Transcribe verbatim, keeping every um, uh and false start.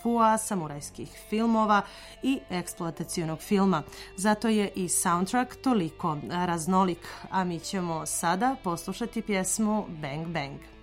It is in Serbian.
fua, samurajskih filmova i eksploatacionog filma. Zato je i soundtrack toliko raznolik, a mi ćemo sada poslušati pjesmu Bang Bang.